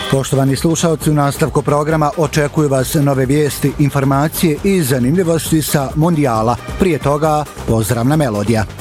Poštovani slušalci, u nastavku programa očekuju vas nove vijesti, informacije i zanimljivosti sa Mondijala. Prije toga, pozdravna melodija.